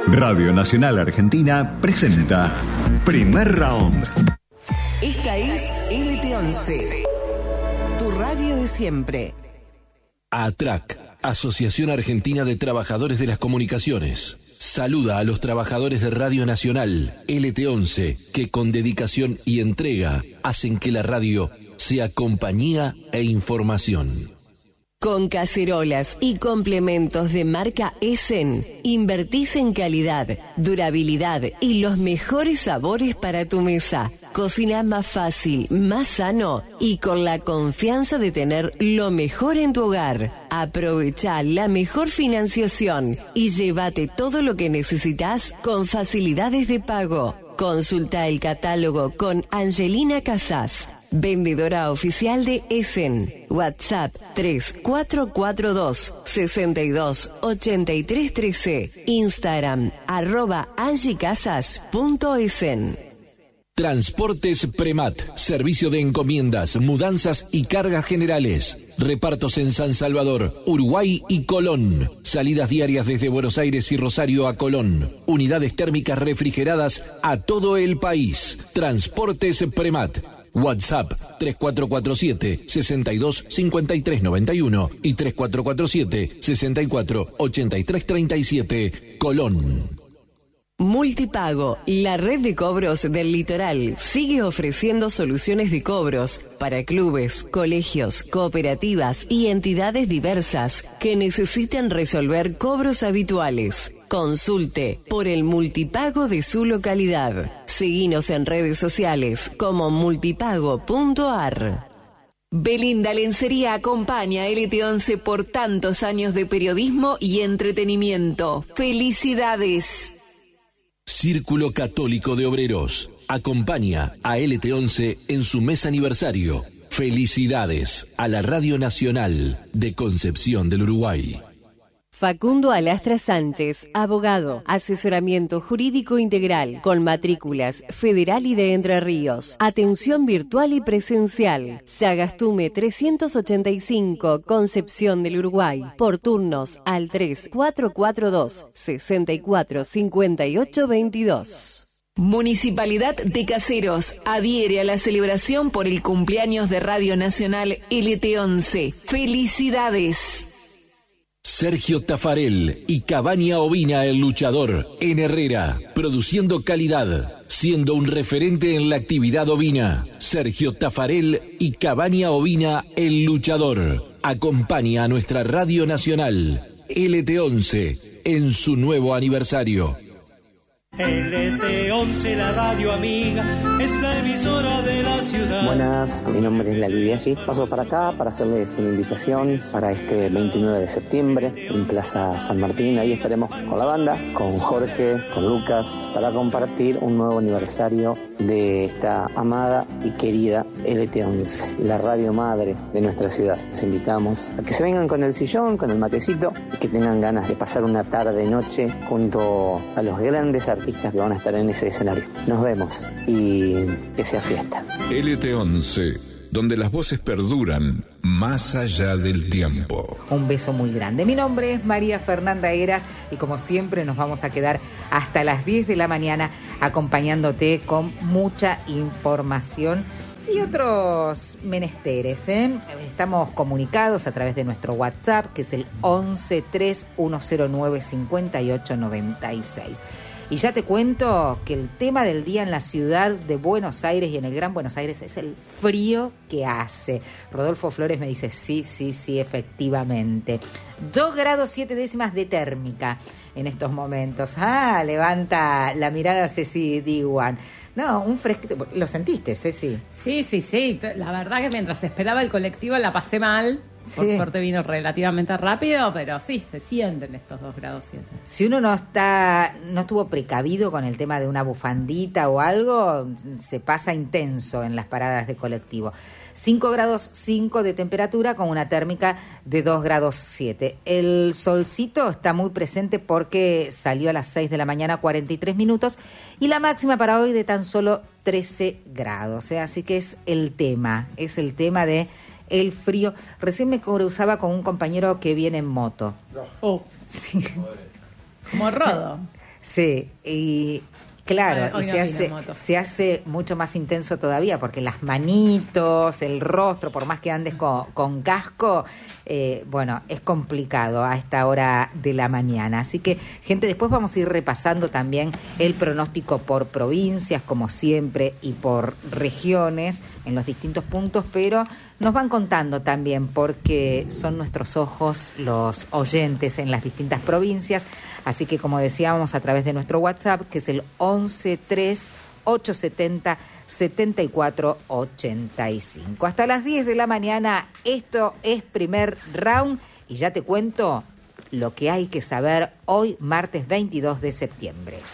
Radio Nacional Argentina presenta Primer Round. Esta es LT11, tu radio de siempre. ATRAC, Asociación Argentina de Trabajadores de las Comunicaciones, saluda a los trabajadores de Radio Nacional LT11 que con dedicación y entrega hacen que la radio sea compañía e información. Con cacerolas y complementos de marca Essen, invertís en calidad, durabilidad y los mejores sabores para tu mesa. Cocina más fácil, más sano y con la confianza de tener lo mejor en tu hogar. Aprovecha la mejor financiación y llévate todo lo que necesitas con facilidades de pago. Consulta el catálogo con Angelina Casas, vendedora oficial de Essen. WhatsApp 3442 62 83 13. Instagram @angiecasas.essen. Transportes Premat, servicio de encomiendas, mudanzas y cargas generales. Repartos en San Salvador, Uruguay y Colón. Salidas diarias desde Buenos Aires y Rosario a Colón. Unidades térmicas refrigeradas a todo el país. Transportes Premat. WhatsApp 3447 62 53 91 y 3447 64 83 37, Colón. Multipago, la red de cobros del litoral, sigue ofreciendo soluciones de cobros para clubes, colegios, cooperativas y entidades diversas que necesiten resolver cobros habituales. Consulte por el multipago de su localidad. Seguinos en redes sociales como multipago.ar. Belinda Lencería acompaña a LT11 por tantos años de periodismo y entretenimiento. ¡Felicidades! Círculo Católico de Obreros acompaña a LT11 en su mes aniversario. Felicidades a la Radio Nacional de Concepción del Uruguay. Facundo Alastra Sánchez, abogado, asesoramiento jurídico integral, con matrículas federal y de Entre Ríos, atención virtual y presencial, Sagastume 385, Concepción del Uruguay, por turnos al 3442 64 58 22. Municipalidad de Caseros adhiere a la celebración por el cumpleaños de Radio Nacional LT11. ¡Felicidades! Sergio Tafarel y Cabaña Ovina el Luchador en Herrera, produciendo calidad, siendo un referente en la actividad ovina. Sergio Tafarel y Cabaña Ovina el Luchador acompaña a nuestra Radio Nacional LT11 en su nuevo aniversario. LT11, la radio amiga, es la emisora de la ciudad. Buenas, mi nombre es La Lidia G. Paso para acá para hacerles una invitación para este 29 de septiembre en Plaza San Martín. Ahí estaremos con la banda, con Jorge, con Lucas, para compartir un nuevo aniversario de esta amada y querida LT11, la radio madre de nuestra ciudad. Los invitamos a que se vengan con el sillón, con el matecito y que tengan ganas de pasar una tarde-noche junto a los grandes artistas que van a estar en ese escenario. Nos vemos y que sea fiesta. LT11, donde las voces perduran más allá del tiempo. Un beso muy grande. Mi nombre es María Fernanda Heras y como siempre nos vamos a quedar hasta las 10 de la mañana acompañándote con mucha información y otros menesteres, ¿eh? Estamos comunicados a través de nuestro WhatsApp, que es el 11 3109 5896. Y ya te cuento que el tema del día en la ciudad de Buenos Aires y en el Gran Buenos Aires es el frío que hace. Rodolfo Flores me dice, sí, efectivamente. 2 grados 7 décimas de térmica en estos momentos. Levanta la mirada Ceci Diwan. No, un fresquito. ¿Lo sentiste, Ceci? Sí. La verdad que mientras esperaba el colectivo la pasé mal. Sí. Por suerte vino relativamente rápido, pero sí, se sienten estos 2 grados 7. Si uno no estuvo precavido con el tema de una bufandita o algo, se pasa intenso en las paradas de colectivo. 5 grados 5 de temperatura con una térmica de 2 grados 7. El solcito está muy presente porque salió a las 6 de la mañana, 43 minutos, y la máxima para hoy de tan solo 13 grados. Así que es el tema de el frío. Recién me cruzaba con un compañero que viene en moto. Sí. Como Rodo. Sí, y claro, Hoy y no se hace mucho más intenso todavía, porque las manitos, el rostro, por más que andes con casco, bueno, es complicado a esta hora de la mañana. Así que, gente, después vamos a ir repasando también el pronóstico por provincias, como siempre, y por regiones en los distintos puntos, pero nos van contando también, porque son nuestros ojos los oyentes en las distintas provincias. Así que, como decíamos, a través de nuestro WhatsApp, que es el 113870-7485. Hasta las 10 de la mañana, esto es Primer Round, y ya te cuento lo que hay que saber hoy, martes 22 de septiembre.